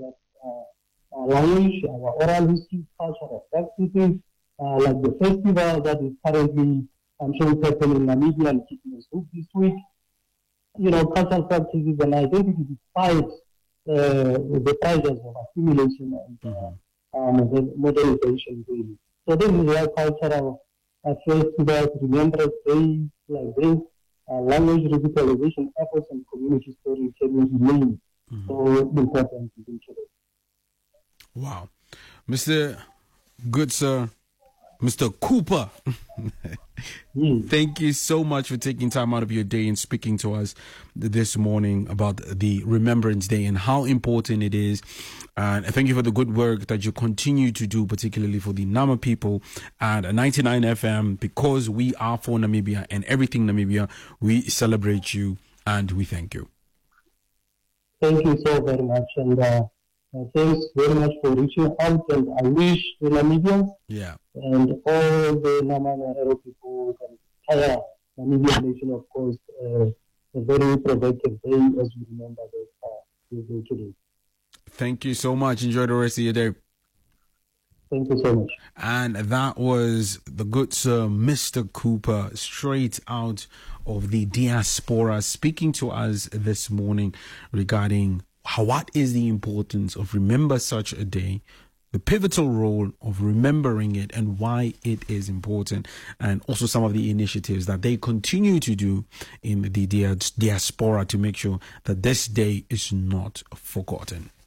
that language, our oral history, cultural practices, like the festival that is currently, I'm sure it's happening in Namibia and keeping us hooked this week. Cultural practices and identity despite the pressures of assimilation and the modernization, really. So this is where cultural festivals, remembrance days like this, language revitalization efforts and community storytelling remain so important to do today. Wow. Mr. Good Sir, Mr. Cooper, thank you so much for taking time out of your day and speaking to us this morning about the Remembrance Day and how important it is. And thank you for the good work that you continue to do, particularly for the Nama people at 99 FM, because we are for Namibia and everything Namibia. We celebrate you and we thank you. Thank you so very much. And thanks very much for reaching out. And I wish the Namibians and all the Nama people and entire Namibian nation, of course, a very productive day as we remember this day today. Thank you so much. Enjoy the rest of your day. Thank you so much. And that was the good sir, Mr. Cooper, straight out of the diaspora, speaking to us this morning regarding what is the importance of remember such a day, the pivotal role of remembering it and why it is important, and also some of the initiatives that they continue to do in the diaspora to make sure that this day is not forgotten.